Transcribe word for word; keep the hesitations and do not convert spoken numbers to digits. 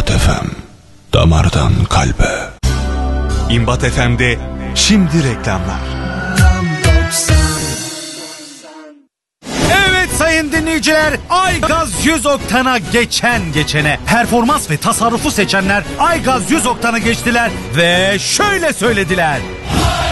İmbat F M, damardan kalbe. İmbat F M'de şimdi reklamlar. Evet sayın dinleyiciler, Aygaz yüz oktana geçen geçene performans ve tasarrufu seçenler Aygaz yüz oktana geçtiler ve şöyle söylediler: